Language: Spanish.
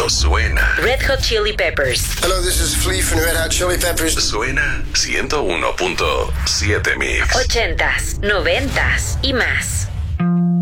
suena. Red Hot Chili Peppers. Hello, this is Flea from Red Hot Chili Peppers. Suena 101.7 Mix. 80s, 90s y más.